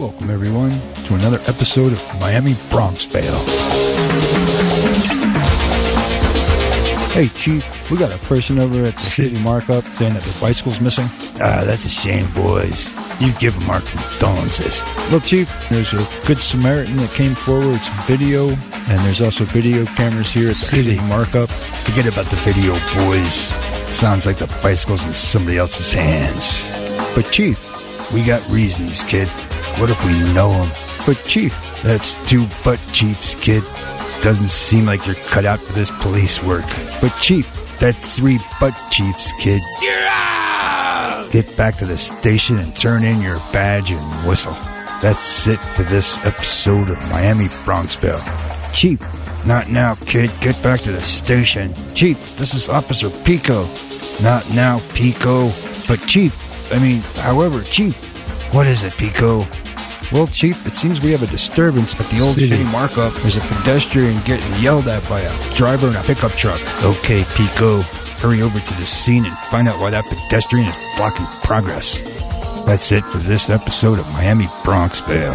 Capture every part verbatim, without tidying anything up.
Welcome, everyone, to another episode of Miami Bronxville. Hey, Chief, we got a person over at the city markup saying that their bicycle's missing. Ah, that's a shame, boys. You give them our condolences. Well, Chief, there's a good Samaritan that came forward, some video, and there's also video cameras here at the city markup. Forget about the video, boys. Sounds like the bicycle's in somebody else's hands. But, Chief, we got reasons, kid. What if we know them? But, Chief, that's two butt chiefs, kid. Doesn't seem like you're cut out for this police work. But, Chief, that's three butt chiefs, kid. You're out! Get back to the station and turn in your badge and whistle. That's it for this episode of Miami Bronxville. Chief, not now, kid. Get back to the station. Chief, this is Officer Pico. Not now, Pico. But, Chief, I mean, however, Chief. What is it, Pico? Well, Chief, it seems we have a disturbance at the old City. city markup. There's a pedestrian getting yelled at by a driver in a pickup truck. Okay, Pico. Hurry over to the scene and find out why that pedestrian is blocking progress. That's it for this episode of Miami Bronxville.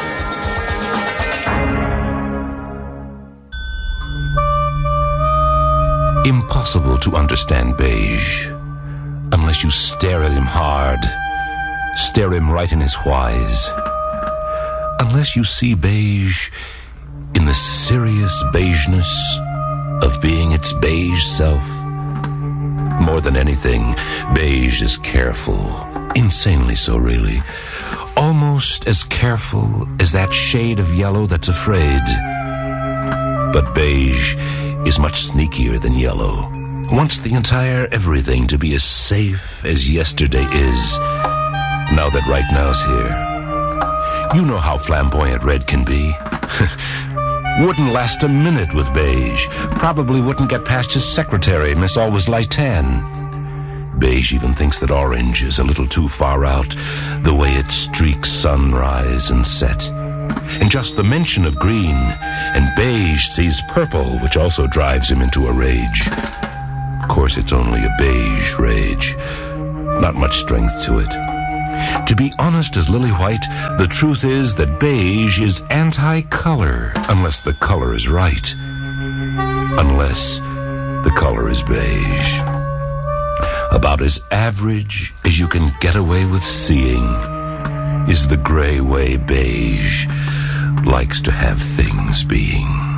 Impossible to understand Beige unless you stare at him hard, stare him right in his whys. Unless you see Beige in the serious beigeness of being its beige self. More than anything, Beige is careful, insanely so really, almost as careful as that shade of yellow that's afraid. But Beige is much sneakier than yellow, wants the entire everything to be as safe as yesterday is, now that right now's here. You know how flamboyant red can be. Wouldn't last a minute with Beige. Probably wouldn't get past his secretary, Miss Always Light Tan. Beige even thinks that orange is a little too far out, the way it streaks sunrise and set. And just the mention of green, and Beige sees purple, which also drives him into a rage. Of course, it's only a beige rage. Not much strength to it. To be honest as Lily White, the truth is that Beige is anti-color unless the color is right. Unless the color is beige. About as average as you can get away with seeing is the gray way Beige likes to have things being.